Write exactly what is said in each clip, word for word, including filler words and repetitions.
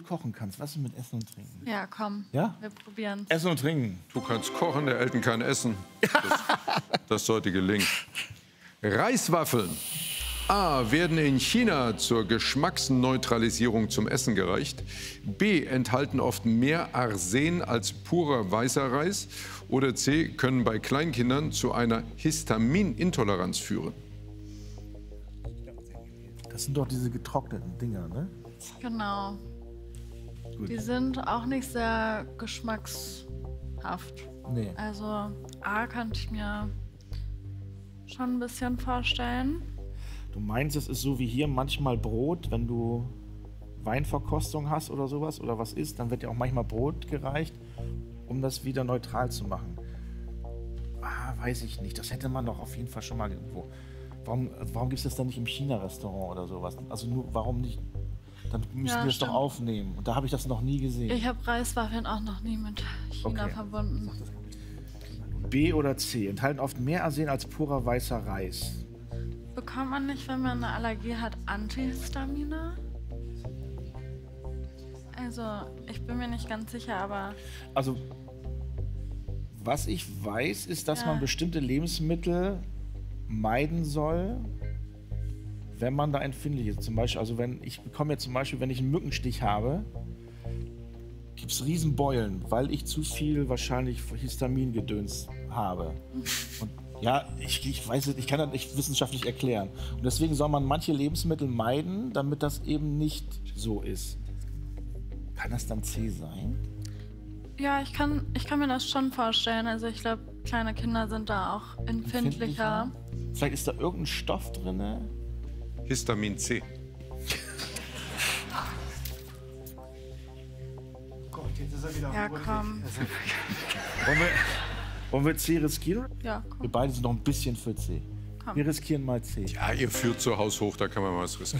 kochen kannst. Was ist mit Essen und Trinken? Ja, komm. Ja? Wir probieren. Essen und Trinken. Du kannst kochen, der Elton kann essen. Das, das sollte gelingen. Reiswaffeln. A. Werden in China zur Geschmacksneutralisierung zum Essen gereicht. B. Enthalten oft mehr Arsen als purer weißer Reis. Oder C. Können bei Kleinkindern zu einer Histaminintoleranz führen. Das sind doch diese getrockneten Dinger, ne? Genau. Gut. Die sind auch nicht sehr geschmackshaft. Nee. Also A könnte ich mir schon ein bisschen vorstellen. Du meinst, es ist so wie hier manchmal Brot, wenn du Weinverkostung hast oder sowas oder was isst, dann wird ja auch manchmal Brot gereicht, um das wieder neutral zu machen. Ah, weiß ich nicht. Das hätte man doch auf jeden Fall schon mal irgendwo. Warum, warum gibt es das dann nicht im China-Restaurant oder sowas? Also nur, warum nicht? Dann müssen Ja, wir es doch stimmt. aufnehmen. Und da habe ich das noch nie gesehen. Ich habe Reiswaffeln auch noch nie mit China Okay. verbunden. B oder C. Enthalten oft mehr Arsen als purer weißer Reis. Bekommt man nicht, wenn man eine Allergie hat, Antihistamine? Also, ich bin mir nicht ganz sicher, aber Also, was ich weiß, ist, dass Ja. man bestimmte Lebensmittel meiden soll, wenn man da empfindlich ist. Zum Beispiel, also wenn ich bekomme jetzt zum Beispiel, wenn ich einen Mückenstich habe, gibt es Riesenbeulen, weil ich zu viel wahrscheinlich Histamingedöns habe. Und ja, ich, ich weiß es, ich kann das nicht wissenschaftlich erklären. Und deswegen soll man manche Lebensmittel meiden, damit das eben nicht so ist. Kann das dann C sein? ja, ich kann, ich kann mir das schon vorstellen. Also ich glaube, kleine Kinder sind da auch empfindlicher. Vielleicht ist da irgendein Stoff drin. Histamin C. Gott, jetzt ist er wieder Ja, am Boden. komm. Wollen wir, wollen wir C riskieren? Ja, Wir komm. beide sind noch ein bisschen für C. Komm. Wir riskieren mal C. Ja, ihr führt zu Haus hoch, da kann man mal was riskieren.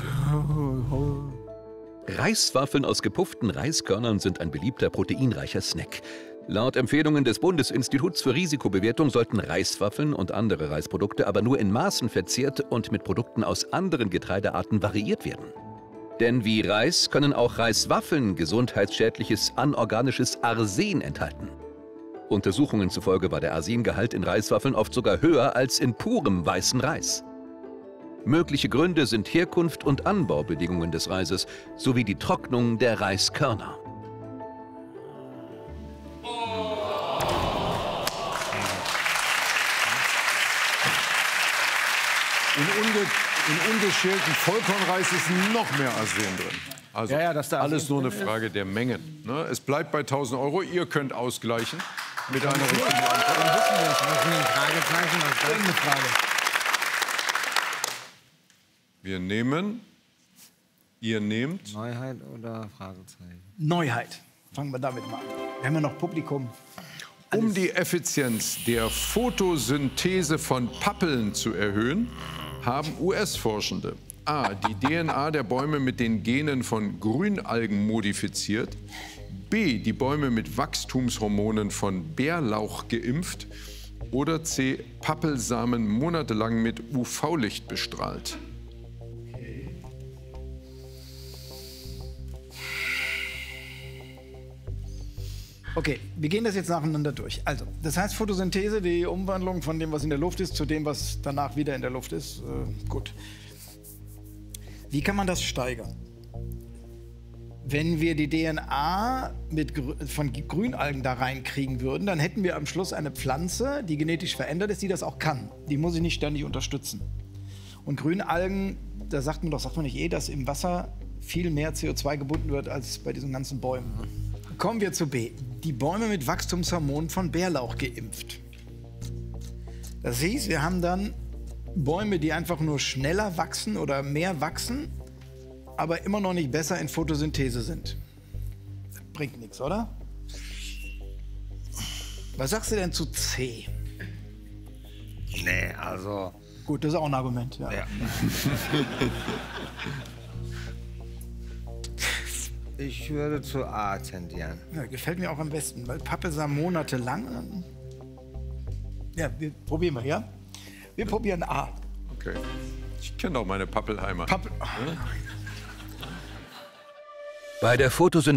Reiswaffeln aus gepufften Reiskörnern sind ein beliebter proteinreicher Snack. Laut Empfehlungen des Bundesinstituts für Risikobewertung sollten Reiswaffeln und andere Reisprodukte aber nur in Maßen verzehrt und mit Produkten aus anderen Getreidearten variiert werden. Denn wie Reis können auch Reiswaffeln gesundheitsschädliches anorganisches Arsen enthalten. Untersuchungen zufolge war der Arsengehalt in Reiswaffeln oft sogar höher als in purem weißen Reis. Mögliche Gründe sind Herkunft und Anbaubedingungen des Reises sowie die Trocknung der Reiskörner. In, unge in ungeschälten Vollkornreis ist noch mehr Arsen drin. Also Ja, ja, dass da alles Arsen nur eine drin ist. Frage der Mengen. Ne? Es bleibt bei tausend Euro. Ihr könnt ausgleichen mit einer richtigen Antwort. Dann wissen wir es. Was sind denn Fragezeichen? Was ist das? Eine Frage. Wir nehmen, ihr nehmt. Neuheit oder Fragezeichen? Neuheit. Fangen wir damit mal an. Wir haben ja noch Publikum. Um die Effizienz der Photosynthese von Pappeln zu erhöhen, haben U S-Forschende A. die D N A der Bäume mit den Genen von Grünalgen modifiziert, B. die Bäume mit Wachstumshormonen von Bärlauch geimpft oder C. Pappelsamen monatelang mit U V-Licht bestrahlt. Okay, wir gehen das jetzt nacheinander durch. Also, das heißt Photosynthese, die Umwandlung von dem, was in der Luft ist, zu dem, was danach wieder in der Luft ist. Äh, gut. Wie kann man das steigern? Wenn wir die D N A mit, Grü- von Grünalgen da reinkriegen würden, dann hätten wir am Schluss eine Pflanze, die genetisch verändert ist, die das auch kann. Die muss ich nicht ständig unterstützen. Und Grünalgen, da sagt man doch, sagt man nicht eh, dass im Wasser viel mehr C O zwei gebunden wird als bei diesen ganzen Bäumen. Kommen wir zu B. Die Bäume mit Wachstumshormonen von Bärlauch geimpft. Das hieß, wir haben dann Bäume, die einfach nur schneller wachsen oder mehr wachsen, aber immer noch nicht besser in Photosynthese sind. Das bringt nichts, oder? Was sagst du denn zu C? Nee, also. Gut, das ist auch ein Argument. Ja. Ja. Ich würde zu A tendieren. Ja, gefällt mir auch am besten, weil Pappelsamen monatelang. Ja, wir probieren wir, ja? Wir probieren A. Okay. Ich kenne doch meine Pappelheimer. Pappel. Bei der Photosynthese